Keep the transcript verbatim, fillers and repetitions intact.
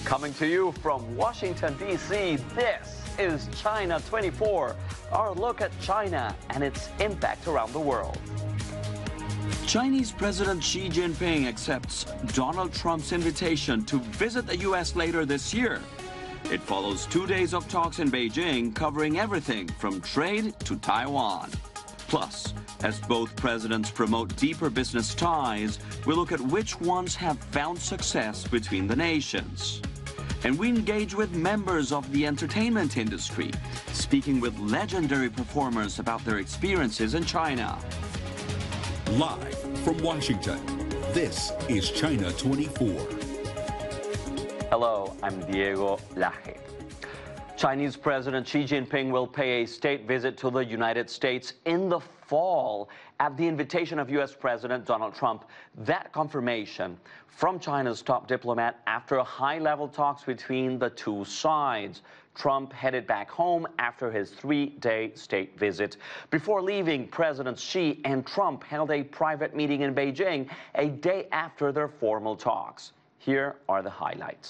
Coming to you from Washington, D C, this is China twenty-four, our look at China and its impact around the world. Chinese President Xi Jinping accepts Donald Trump's invitation to visit the U S later this year. It follows two days of talks in Beijing covering everything from trade to Taiwan. Plus, as both presidents promote deeper business ties, we look at which ones have found success between the nations. And we engage with members of the entertainment industry, speaking with legendary performers about their experiences in China. Live from Washington, this is China twenty-four. Hello, I'm Diego Laje. Chinese President Xi Jinping will pay a state visit to the United States in the fall at the invitation of U S President Donald Trump. That confirmation from China's top diplomat after high-level talks between the two sides. Trump headed back home after his three-day state visit. Before leaving, Presidents Xi and Trump held a private meeting in Beijing a day after their formal talks. Here are the highlights.